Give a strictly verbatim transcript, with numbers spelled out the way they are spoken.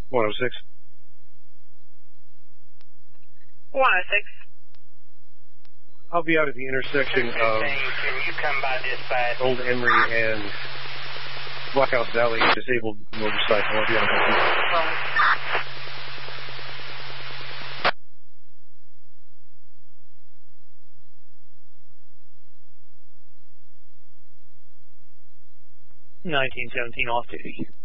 one oh six. one oh six. I'll be out at the intersection of Can you come by dispatch? Old Emery and Blockhouse Valley, disabled motorcycle. I'll be out there. nineteen seventeen off duty.